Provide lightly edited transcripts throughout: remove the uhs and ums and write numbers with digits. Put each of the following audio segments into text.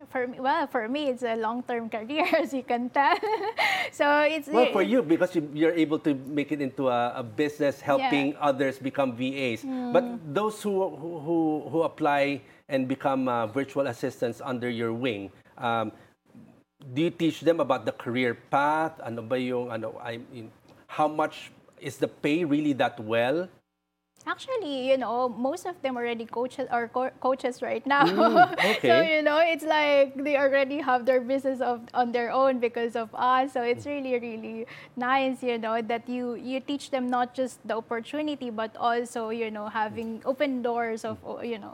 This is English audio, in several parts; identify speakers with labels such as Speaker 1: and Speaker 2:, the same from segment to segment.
Speaker 1: for me, it's a long-term career, as you can tell. So it's
Speaker 2: Well, for you, because you're able to make it into a business helping
Speaker 1: yeah.
Speaker 2: others become VAs. But those who apply and become virtual assistants under your wing, do you teach them about the career path? Ano ba yung, how much is the pay really that well?
Speaker 1: Actually, most of them already coaches right now. So,
Speaker 2: Okay.
Speaker 1: it's like they already have their business on their own because of us. So it's really, really nice, that you teach them not just the opportunity, but also, having open doors of,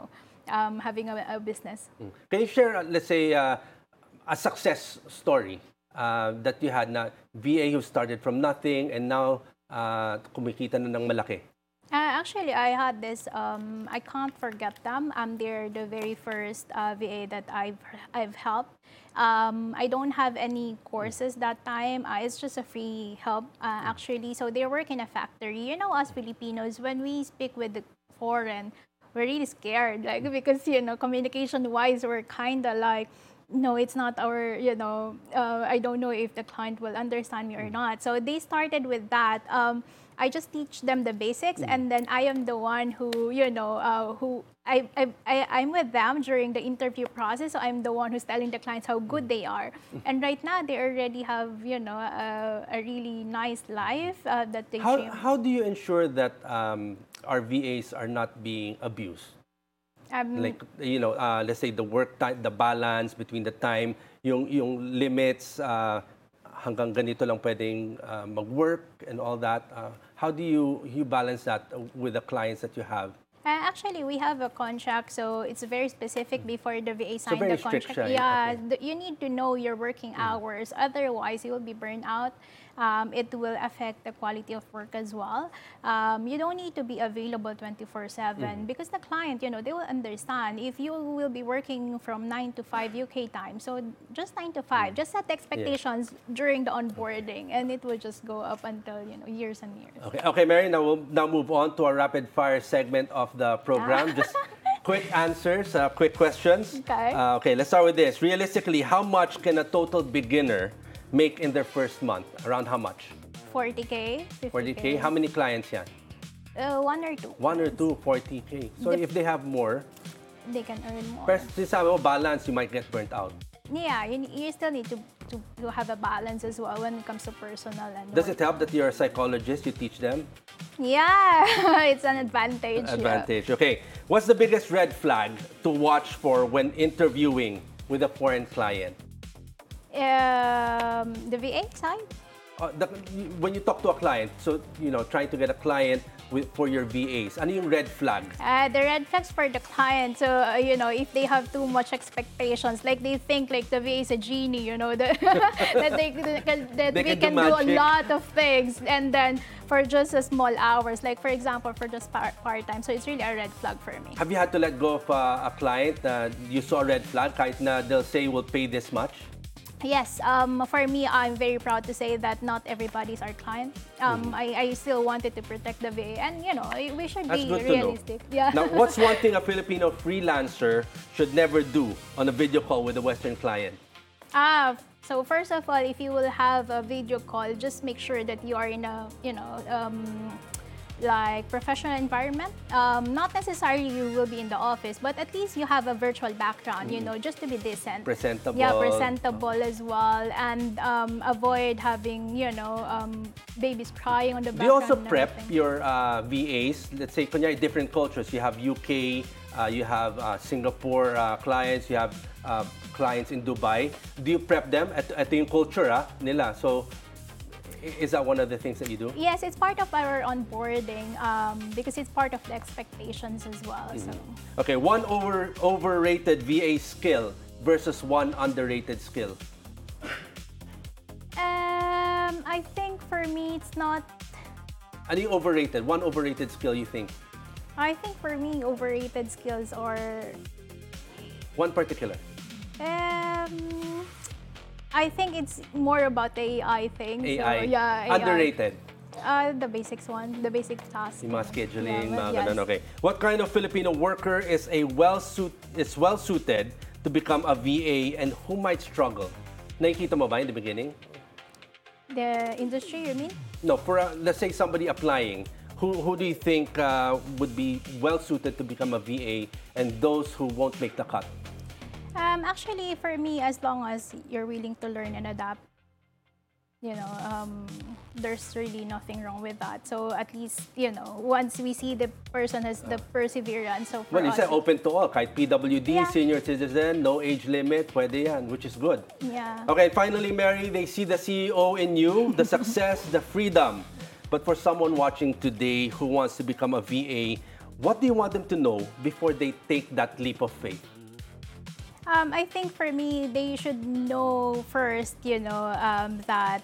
Speaker 1: having a business.
Speaker 2: Can you share, let's say, a success story that you had na VA who started from nothing and now kumikita na ng malaki?
Speaker 1: Actually, I had this. I can't forget them. They're the very first VA that I've helped. I don't have any courses that time. It's just a free help actually. So they work in a factory. Us Filipinos, when we speak with the foreign, we're really scared, like because communication wise, we're kind of like. No, it's not our, I don't know if the client will understand me or not. So they started with that. I just teach them the basics, and then I am the one who, who I'm with them during the interview process. So I'm the one who's telling the clients how good they are. And right now they already have, a really nice life that they dream.
Speaker 2: How do you ensure that our VAs are not being abused? Like, let's say the work time, the balance between the time, yung limits, hanggang ganito lang pwedeng mag-work and all that. How do you balance that with the clients that you have?
Speaker 1: Actually, we have a contract, so it's very specific before the VA sign
Speaker 2: very
Speaker 1: the contract.
Speaker 2: strict siya,
Speaker 1: Yeah,
Speaker 2: okay.
Speaker 1: you need to know your working hours. Otherwise, you will be burned out. It will affect the quality of work as well. You don't need to be available 24/7 because the client, they will understand if you will be working from 9 to 5 UK time. So just 9 to 5. Just set the expectations during the onboarding, and it will just go up until years and years.
Speaker 2: Okay, Mary. Now we'll move on to our rapid fire segment of the program. Just quick answers, quick questions.
Speaker 1: Okay.
Speaker 2: Okay, let's start with this. Realistically, how much can a total beginner make in their first month? Around how much?
Speaker 1: 40K, 50K.
Speaker 2: 40K. How many clients yan?
Speaker 1: One or two.
Speaker 2: One or two, 40K. So if they have more,
Speaker 1: They can earn more.
Speaker 2: pero sabi mo, balance, you might get burnt out.
Speaker 1: Yeah, you still need to have a balance as well when it comes to personal and
Speaker 2: Does
Speaker 1: work.
Speaker 2: it help that you're a psychologist? You teach them?
Speaker 1: Yeah, it's an advantage. yeah.
Speaker 2: Advantage. Okay. What's the biggest red flag to watch for when interviewing with a foreign client?
Speaker 1: The VA side?
Speaker 2: When you talk to a client, so, trying to get a client for your VAs, ano yung red flag?
Speaker 1: The red flags for the client. So, if they have too much expectations, like they think like the VA is a genie, that, that
Speaker 2: They
Speaker 1: we
Speaker 2: can do
Speaker 1: can do a
Speaker 2: magic.
Speaker 1: lot of things. And then for just a small hours, like for example, for just part-time. So it's really a red flag for me.
Speaker 2: Have you had to let go of a client that you saw a red flag, kahit na they'll say we'll pay this much?
Speaker 1: Yes, for me, I'm very proud to say that not everybody's our client. I still wanted to protect the VA, and we should
Speaker 2: That's
Speaker 1: be
Speaker 2: good to know.
Speaker 1: realistic. Yeah.
Speaker 2: Now, what's one thing a Filipino freelancer should never do on a video call with a Western client?
Speaker 1: So first of all, if you will have a video call, just make sure that you are in a like professional environment. Not necessarily you will be in the office, but at least you have a virtual background, just to be decent.
Speaker 2: Presentable.
Speaker 1: Yeah, presentable as well, and avoid having, babies crying on the background.
Speaker 2: Do you also
Speaker 1: and
Speaker 2: prep
Speaker 1: everything.
Speaker 2: your VAs? Let's say, kunyari, different cultures. You have UK, you have Singapore clients, you have clients in Dubai. Do you prep them? Ito yung culture nila. So, is that one of the things that you do?
Speaker 1: Yes, it's part of our onboarding because it's part of the expectations as well. So.
Speaker 2: Okay, one overrated VA skill versus one underrated skill.
Speaker 1: I think for me, it's not.
Speaker 2: Ano yung overrated? One overrated skill you think?
Speaker 1: I think for me, overrated skills are.
Speaker 2: One particular.
Speaker 1: I think it's more about the AI thing.
Speaker 2: AI.
Speaker 1: So, yeah, AI.
Speaker 2: Underrated.
Speaker 1: The basics one, the basic task.
Speaker 2: Yung mga scheduling,
Speaker 1: Yeah,
Speaker 2: mga
Speaker 1: yes.
Speaker 2: ganun. Okay. What kind of Filipino worker is well suited to to become a VA and who might struggle? Nakikita mo ba in the beginning?
Speaker 1: The industry, you mean?
Speaker 2: No, for let's say somebody applying, who do you think would be well suited to become a VA and those who won't make the cut?
Speaker 1: Actually, for me, as long as you're willing to learn and adapt, there's really nothing wrong with that. So at least, once we see the person has the perseverance. So for
Speaker 2: Well, you
Speaker 1: us,
Speaker 2: said open to all, kahit PWD,
Speaker 1: Yeah.
Speaker 2: senior citizen, no age limit, pwede yan, which is good.
Speaker 1: yeah.
Speaker 2: Okay, finally, Mary, they see the CEO in you, the success, the freedom. But for someone watching today who wants to become a VA, what do you want them to know before they take that leap of faith?
Speaker 1: I think for me, they should know first, that,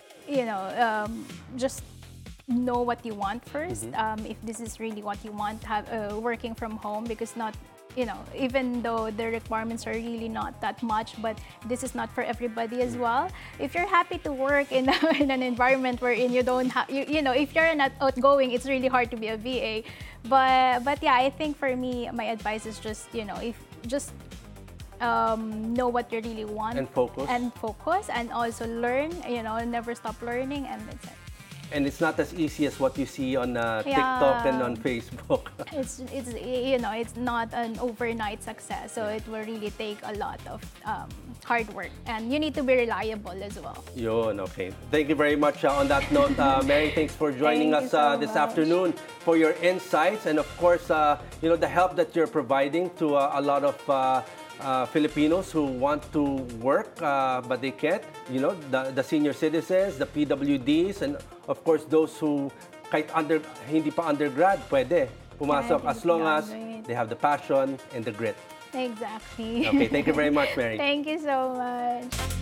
Speaker 1: just know what you want first. If this is really what you want, have working from home, because not, even though the requirements are really not that much, but this is not for everybody as well. If you're happy to work in, in an environment wherein you don't have, if you're not outgoing, it's really hard to be a VA. But yeah, I think for me, my advice is just, if just know what you really want
Speaker 2: And focus.
Speaker 1: and also learn, never stop learning, and that's it.
Speaker 2: And it's not as easy as what you see on TikTok and on Facebook.
Speaker 1: It's not an overnight success, so it will really take a lot of hard work, and you need to be reliable as well.
Speaker 2: Yun, okay. Thank you very much. On that note, Mary, thanks for joining
Speaker 1: Thank
Speaker 2: us
Speaker 1: you so
Speaker 2: this
Speaker 1: much.
Speaker 2: afternoon, for your insights, and of course, the help that you're providing to a lot of Filipinos who want to work but they can't. The senior citizens, the PWDs, and of course those who kahit hindi pa undergrad, pwede pumasok as long as they have the passion and the grit.
Speaker 1: Exactly.
Speaker 2: Okay, thank you very much, Mary.
Speaker 1: Thank you so much.